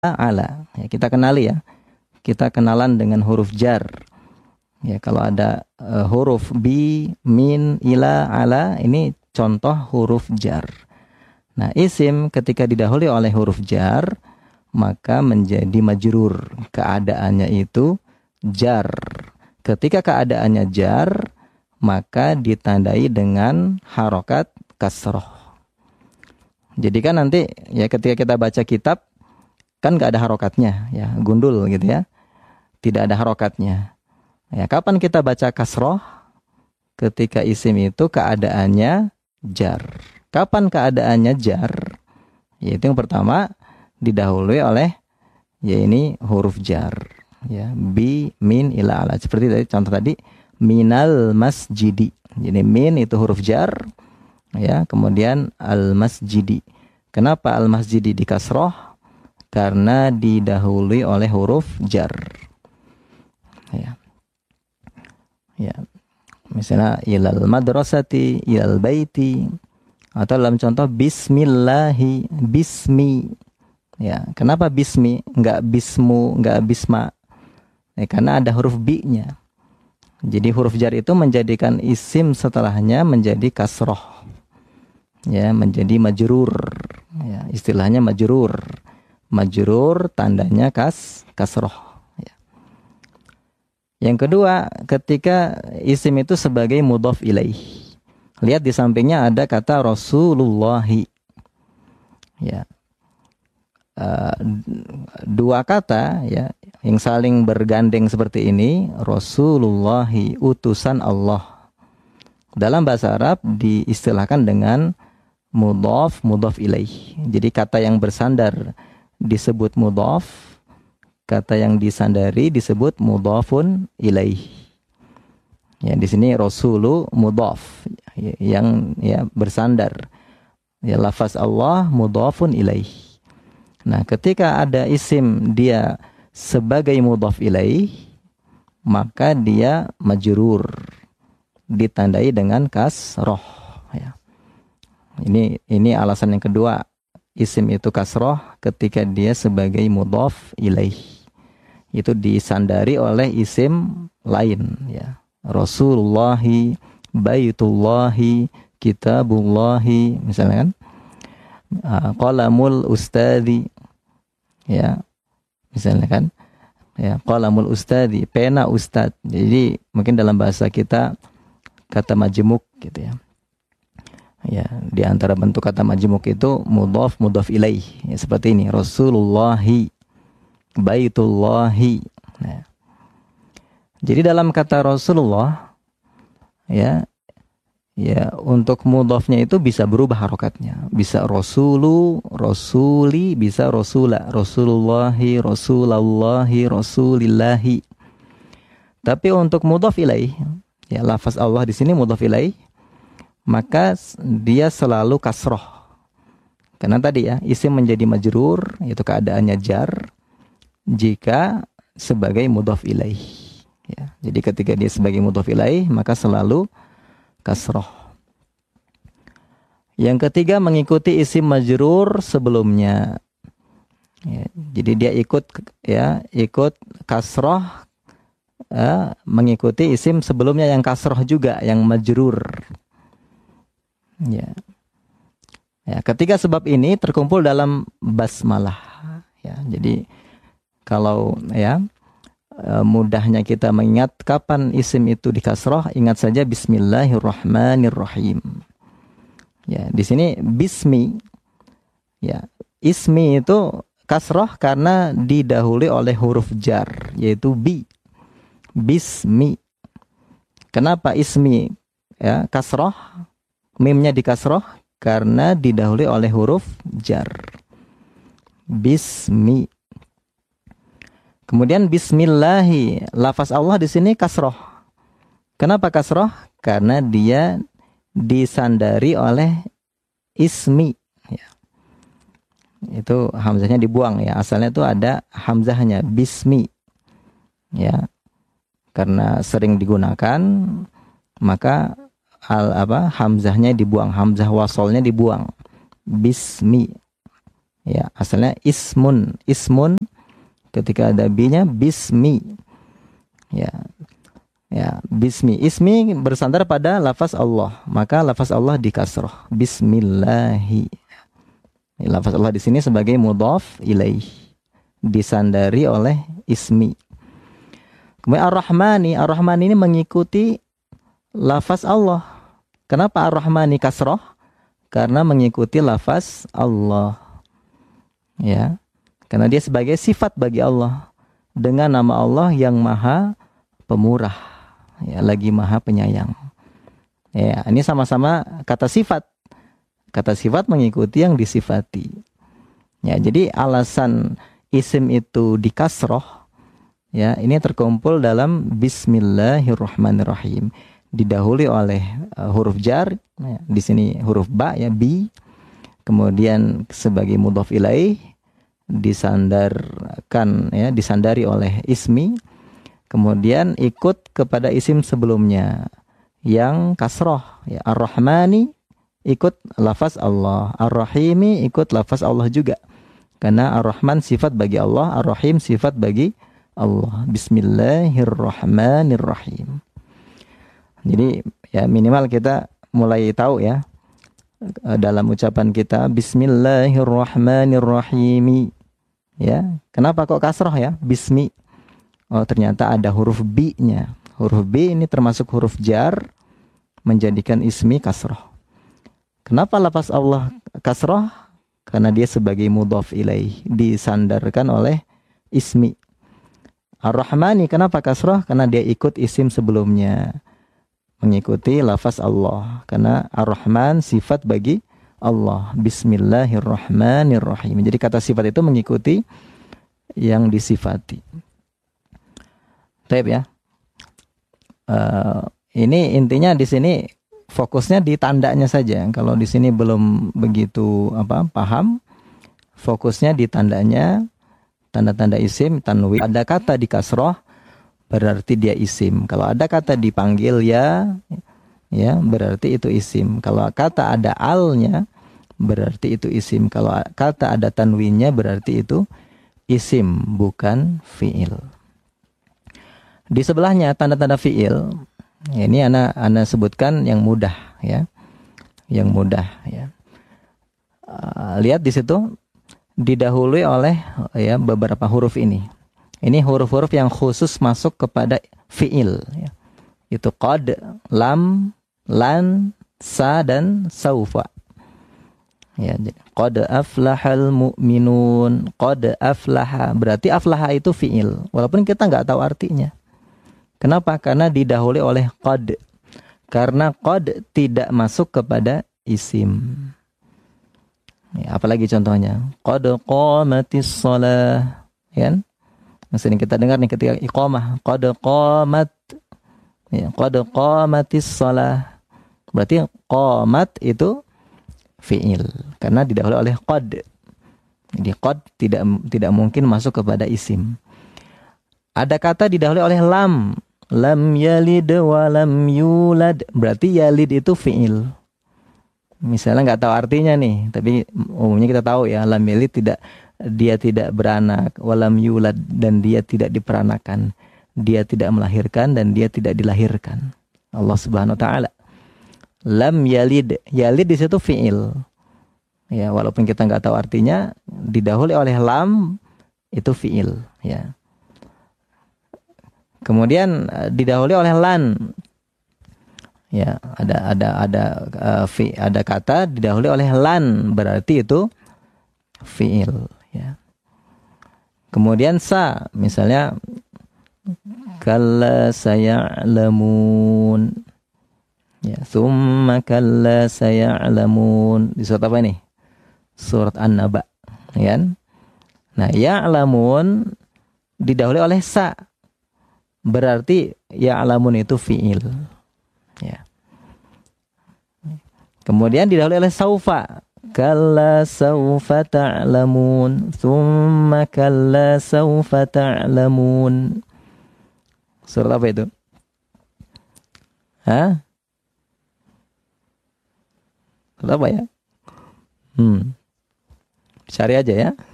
ala. Ya, kita kenali ya. Kita kenalan dengan huruf jar. Ya, kalau ada huruf bi, min, ila, ala, ini contoh huruf jar. Nah, isim ketika didahului oleh huruf jar, maka menjadi majrur. Keadaannya itu jar. Ketika keadaannya jar, maka ditandai dengan harokat kasroh. Jadi kan nanti ya ketika kita baca kitab kan nggak ada harokatnya, ya gundul gitu ya, tidak ada harokatnya. Ya, kapan kita baca kasroh? Ketika isim itu keadaannya jar. Kapan keadaannya jar? Yaitu yang pertama didahului oleh ya ini huruf jar. Ya, bi, min, ila, ala. Seperti tadi contoh tadi minal masjidi. Jadi min itu huruf jar. Ya, kemudian al masjidi. Kenapa al masjidi di kasroh? Karena didahului oleh huruf jar. Ya. Ya. Misalnya ilal madrasati, ilal baiti, atau dalam contoh bismillahi, bismi. Ya, kenapa bismi? Enggak bismu, enggak bisma. Ya, karena ada huruf bi-nya. Jadi huruf jar itu menjadikan isim setelahnya menjadi kasroh. Ya, menjadi majrur. Ya, istilahnya majrur. Majrur tandanya kasroh. Ya. Yang kedua, ketika isim itu sebagai mudhaf ilaih. Lihat di sampingnya ada kata Rasulullahi. Ya. Dua kata ya yang saling bergandeng seperti ini, Rasulullahi, utusan Allah. Dalam bahasa Arab diistilahkan dengan mudhaf ilaih. Jadi kata yang bersandar disebut mudhaf, kata yang disandari disebut mudhafun ilaih. Ya, di sini rasulu mudhaf yang ya bersandar. Ya, lafaz Allah mudhafun ilaih. Nah, ketika ada isim dia sebagai mudhaf ilaih, maka dia majrur, ditandai dengan kasroh. Ya. Ini alasan yang kedua. Isim itu kasroh ketika dia sebagai mudhaf ilaih. Itu disandari oleh isim lain. Ya. Rasulullahi, baitullahi, kitabullahi, misalnya kan. Qalamul ustadi, ya, misalnya kan. Ya, qalamul ustadi, pena ustad. Jadi mungkin dalam bahasa kita kata majmuk gitu ya. Ya, di antara bentuk kata majmuk itu mudhaf ilaih. Ya, seperti ini, Rasulullahi, baitullahi. Nah. Jadi dalam kata Rasulullah ya untuk mudhafnya itu bisa berubah harokatnya. Bisa rasulu, rasuli, bisa rasula, Rasulullahi, rasulallahi, rasulillahi. Tapi untuk mudhaf ilaih, ya lafaz Allah di sini mudhaf ilaih, maka dia selalu kasroh. Karena tadi ya, isim menjadi majrur, itu keadaannya jar, jika sebagai mudhaf ilaih. Ya, jadi ketika dia sebagai mudhaf ilaih, maka selalu kasroh. Yang ketiga, mengikuti isim majrur sebelumnya. Ya, jadi dia ikut kasroh, mengikuti isim sebelumnya yang kasroh juga, yang majrur. Ya. Ya, ketiga sebab ini terkumpul dalam basmalah. Ya, jadi kalau ya mudahnya kita mengingat kapan isim itu di kasroh, ingat saja Bismillahirrahmanirrahim. Ya, di sini bismi. Ya, ismi itu kasroh karena didahului oleh huruf jar, yaitu bi. Bismi. Kenapa ismi ya kasroh? Mimnya di kasroh karena didahului oleh huruf jar. Bismi. Kemudian bismillahi, lafaz Allah di sini kasroh. Kenapa kasroh? Karena dia disandari oleh ismi. Ya. Itu hamzahnya dibuang ya. Asalnya itu ada hamzahnya bismi. Ya. Karena sering digunakan, maka hamzahnya dibuang, hamzah wasolnya dibuang. Bismi. Ya, asalnya ismun. Ismun ketika ada bi-nya bismi. Ya. Ya, bismi. Ismi bersandar pada lafaz Allah, maka lafaz Allah dikasroh. Bismillahi. Lafaz Allah di sini sebagai mudhaf ilaih, disandari oleh ismi. Kemudian Ar-Rahmani, Ar-Rahmani ini mengikuti lafaz Allah. Kenapa Ar-Rahmani kasroh? Karena mengikuti lafaz Allah. Ya, karena dia sebagai sifat bagi Allah dengan nama Allah yang Maha Pemurah. Ya, lagi Maha Penyayang. Ya, ini sama-sama kata sifat. Kata sifat mengikuti yang disifati. Ya, jadi alasan isim itu dikasroh, ya, ini terkumpul dalam Bismillahirrahmanirrahim. Didahului oleh huruf jar, ya, di sini huruf ba, ya, bi. Kemudian sebagai mudhaf ilaih disandarkan, ya, disandari oleh ismi. Kemudian ikut kepada isim sebelumnya yang kasroh, ya, Ar-Rahmani ikut lafaz Allah, Ar-Rahimi ikut lafaz Allah juga, karena Ar-Rahman sifat bagi Allah, Ar-Rahim sifat bagi Allah. Bismillahirrahmanirrahim. Jadi ya minimal kita mulai tahu, ya, dalam ucapan kita Bismillahirrahmanirrahim, ya, kenapa kok kasroh, ya, bismi. Oh, ternyata ada huruf bi-nya. Huruf bi ini termasuk huruf jar, menjadikan ismi kasroh. Kenapa lafaz Allah kasroh? Karena dia sebagai mudhaf ilaih, disandarkan oleh ismi. Ar-Rahmani kenapa kasroh? Karena dia ikut isim sebelumnya, mengikuti lafaz Allah. Karena Ar-Rahman sifat bagi Allah. Bismillahirrahmanirrahim. Jadi kata sifat itu mengikuti yang disifati. Baik, ya. Ini intinya di sini fokusnya di tandanya saja. Kalau di sini belum begitu paham, fokusnya di tandanya, tanda-tanda isim, tanwin. Ada kata di kasroh berarti dia isim. Kalau ada kata dipanggil ya berarti itu isim. Kalau kata ada alnya berarti itu isim. Kalau kata ada tanwinnya berarti itu isim, bukan fiil. Di sebelahnya tanda-tanda fiil, ini ana sebutkan yang mudah, ya, yang mudah, ya. Lihat di situ didahului oleh, ya, beberapa huruf ini. Ini huruf-huruf yang khusus masuk kepada fiil, ya. Itu qad, lam, lan, sa dan saufa. Ya, qad aflahal mu'minun, qad aflaha, berarti aflaha itu fiil, walaupun kita nggak tahu artinya. Kenapa? Karena didahului oleh qad. Karena qad tidak masuk kepada isim. Ya, apalagi contohnya? Qad qamatis shalah. Ya kan? Sering kita dengar nih ketika iqamah. Qad qamat. Ya, qad qamatis shalah. Berarti qamat itu fi'il. Karena didahului oleh qad. Jadi qad tidak mungkin masuk kepada isim. Ada kata didahului oleh lam. Lam yalid wa lam yulad, berarti yalid itu fi'il. Misalnya nggak tahu artinya nih, tapi umumnya kita tahu, ya, lam yalid dia tidak beranak, walam yulad, dan dia tidak diperanakan, dia tidak melahirkan dan dia tidak dilahirkan. Allah Subhanahu wa taala. Lam yalid, yalid di situ fi'il. Ya, walaupun kita nggak tahu artinya, didahului oleh lam itu fi'il, ya. Kemudian didahului oleh lan. Ya, ada kata didahului oleh lan, berarti itu fiil, ya. Kemudian sa, misalnya kalla saya'lamun. Ya, tsumma kalla saya'lamun. Di surat apa ini? Surat An-Naba, ya. Nah, ya'lamun didahului oleh sa. Berarti ya'lamun itu fi'il, ya. Kemudian didahului oleh saufa. Kalla saufa ta'lamun. Tsumma kalla saufa ta'lamun. Surat apa itu? Hah? Surat apa, ya? Cari aja ya.